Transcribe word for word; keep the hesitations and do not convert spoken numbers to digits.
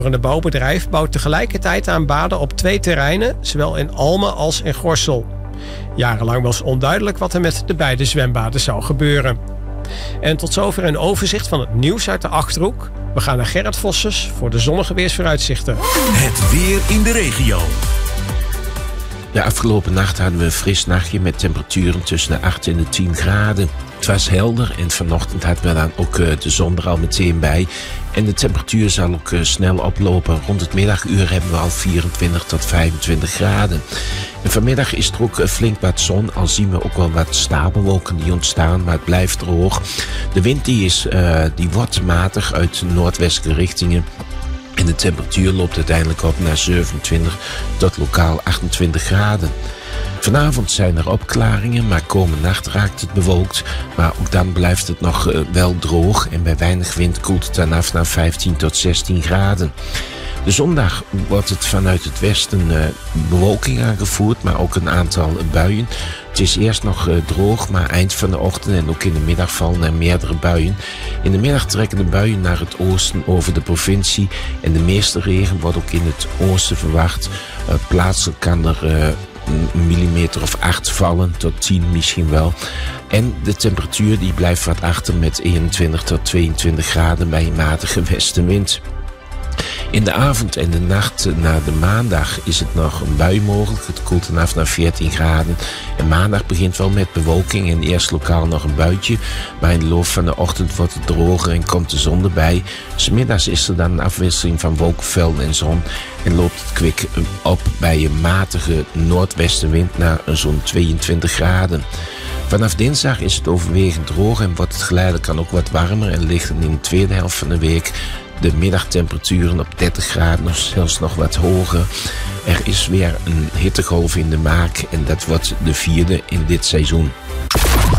Een bouwbedrijf bouwt tegelijkertijd aan baden op twee terreinen, zowel in Almen als in Gorssel. Jarenlang was onduidelijk wat er met de beide zwembaden zou gebeuren. En tot zover een overzicht van het nieuws uit de Achterhoek. We gaan naar Gerrit Vossers voor de zonnige weersvooruitzichten. Het weer in de regio. Ja, afgelopen nacht hadden we een fris nachtje met temperaturen tussen de acht en de tien graden. Het was helder en vanochtend hadden we dan ook de zon er al meteen bij. En de temperatuur zal ook snel oplopen. Rond het middaguur hebben we al vierentwintig tot vijfentwintig graden. En vanmiddag is er ook flink wat zon, al zien we ook wel wat stapelwolken die ontstaan, maar het blijft droog. De wind die is, uh, die wordt matig uit noordwestelijke richtingen. En de temperatuur loopt uiteindelijk op naar zevenentwintig tot lokaal achtentwintig graden. Vanavond zijn er opklaringen, maar komende nacht raakt het bewolkt. Maar ook dan blijft het nog uh, wel droog en bij weinig wind koelt het dan af naar vijftien tot zestien graden. De zondag wordt het vanuit het westen uh, bewolking aangevoerd, maar ook een aantal buien. Het is eerst nog uh, droog, maar eind van de ochtend en ook in de middag vallen er meerdere buien. In de middag trekken de buien naar het oosten over de provincie en de meeste regen wordt ook in het oosten verwacht. Uh, plaatselijk kan er uh, een millimeter of acht vallen, tot tien misschien wel. En de temperatuur die blijft wat achter met eenentwintig tot tweeëntwintig graden bij een matige westenwind. In de avond en de nacht naar de maandag is het nog een bui mogelijk. Het koelt dan af naar veertien graden. En maandag begint wel met bewolking en eerst lokaal nog een buitje. Maar in de loop van de ochtend wordt het droger en komt de zon erbij. 'S Middags is er dan een afwisseling van wolkenvelden en zon. En loopt het kwik op bij een matige noordwestenwind naar zo'n tweeëntwintig graden. Vanaf dinsdag is het overwegend droog en wordt het geleidelijk aan ook wat warmer. En ligt in de tweede helft van de week de middagtemperaturen op dertig graden of zelfs nog wat hoger. Er is weer een hittegolf in de maak en dat wordt de vierde in dit seizoen.